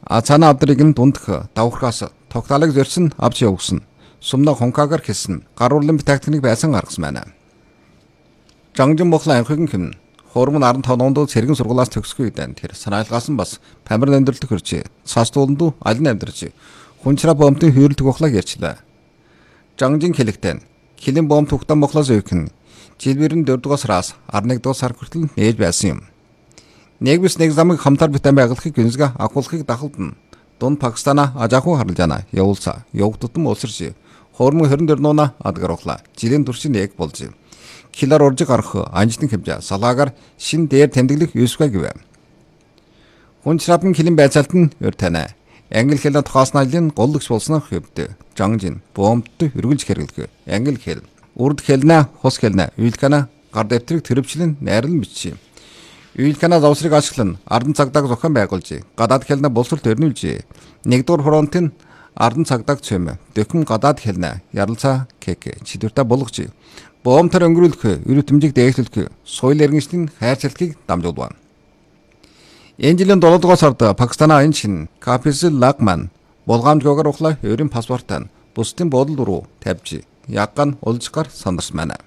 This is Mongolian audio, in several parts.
Цаана авдрыг нь дундх давхрахаас тогтоолыг зорьсон авч явуулсан. Сумна хонкаагаар хэлсэн гаруулын тактикийг байсан гаргасан байна. Жангжин Бохлын анхыг хэмнэ. Хурмын 15 онд цэргэн сургуулиас төгсгөө үедэн тэр санаалгаас нь бас памир амьдралд хөрч цаастууланд аль нь амьдрч хүнчраа бомтын хүйрэлт бохлог ярьчлаа. Жангжин хэлэгтэн хилэн бомт тухтан бохлоос өөхн жилбэрэн 4 дугаар сараас 11 дугаар сар хүртэл нээж байсан юм. Нэг биш нэг замыг хамтар битэн байгалахыг гүнзгээ агуулахыг дахалдан дунд Пакистана ажаахан харлаж яана явуулса явагдтан улсарч хурмын 24 нууна адгаруулаа жилийн туршийн нэг болж Хилар орж гарах анжтын хэмжээ салаагаар шин дээр тэмдэглэх юусгаа гэв. Хүнчрапын хилэн байцаалт нь өр танаа. Англи хэлний тухааснайлын голлогч болсноо хөвдө. Жангжин бомбт өргөлж хэрэглэв. Англи хэл, урд хэлнэ, хос хэлнэ, уйлкана гар дэвтрийг төрөвчлэн найрлан бичсэн. Уйлкана завсрыг ашиглан ардан цагдаа зохион байгуулж, гадаад хэлнэ боловсролт өрнүүлж, нэгдүгээр фронтын ардан цагдаа цөм, дэхэм гадаад хэлнэ, яралцаа кек, чидүртэ болгож Бомтор өнгөрүүлэх, өрөтөмжийг дээшлүүлэх, соёл иргэншлийн хайрцагтыг дамжуулв. Энэ жилийн 7 дугаар сард Пакистаны аян шин Каписл Лагман болгоомжгоор ухлаа өөрийн паспортаа бусдын бодол руу тавьж ягган улжгаар сандарсан байна.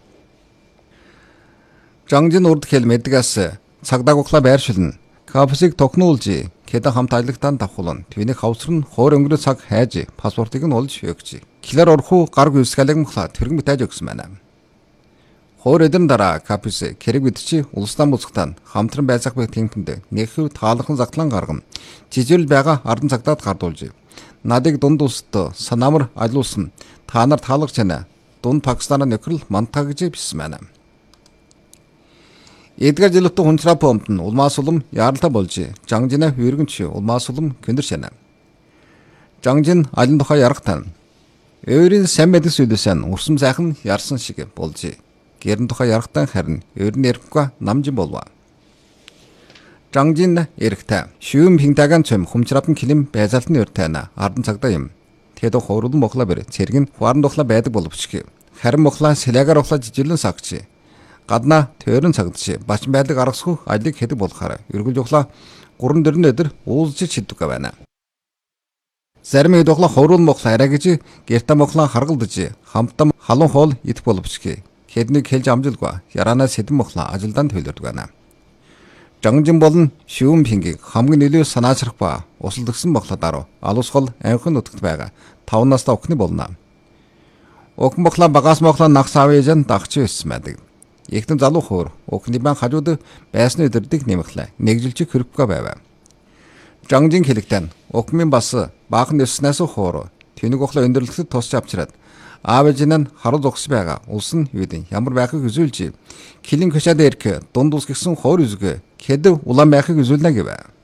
Жангжин урд хэл мэдгээс цагдаа ухлаа байршилна. Каписыг тогтнуулж хэдэн хамт аялагтан давхуулна. Түүнийг хавсран хоор өнгөрөө цаг хайж паспортыг нь олж өгч. Килэр орхуу гарг үсгэлэг мөхлө тэрэг мэдээж өгсөн байна. Хоор эдэн дараа Капис хэрэг бидчи улсдан буцагтаа хамтран байцаах байх тэмтэнд нэгхүү таалхан загтлан гаргам жижигэл байгаа ардан цагдаад гардуулж надыг дунд улсад санаамар алуулсан та нар таалагч байна дунд Пакистаны нөхрөл мантаа гэж бичсэн байна. Эдгээр жилөтө хүнчраа бомбт нь улмаас улам яралтай болж Жангжина хүйргэнч улмаас улам көндөрч байна. Жангжин алин тухай ярахтан өөрийн сайн мэдс үлээсэн урсам сайхан ярсан шиг болж гэрэн тухай ярахтан харин өөрн ярихгүйа намжин болов. Жангжин эрэхтэй шүүм пингтаган цөм хүмчрапн килим байзаалтны өртайна ардан цагдаа юм. Тэд хоорулан мохла бэр цэргэн хуаран тухла байдаг боловч харин мохла сэлэгаар ухла жижиглэн сагч гадна төрөн цагдч бачин байдаг аргасгүй алиг хэдэг болохаар өргөлж ухла 3-4 өдөр уулзж чиддэг байна. Зарим хэд ухла хоорулан мохла арай гэж гэртэ мохла харгалдаж хамтам халуун хоол идэх боловч Хэднийг хэлж амжилгүй яраанаас сэдэн мохлоо ажилдан төлөрдөг байна. Жангжин болон шүүм пингийг хамгийн нөлөө санаачрах ба усалдагсан мохлоодаар алуусгал анхны нутагт байгаа 5 настай охины болно. Охин мохлоо багаас мохлоо нагс авъяжан дагч байсан байдаг. Ихтэн залуу хөр охины бан хажууд байсны өдөрдийг нэмэхлээ. Нэгжилж хөрөхгүй байв. Жангжин хэлэгтэн охин бас баахан өснөөс хоор тэнэг охлоо өндөрлөхөд тусч авчираад Аавжин нь харуу зогс байгаа. Улс нь юу гэдэг ямар байхыг үзүүлж, килин көшөөд ирэх дунд ус гисэн хоор үзгэ, хэдэв улаан байхыг үзүүлнэ гэв.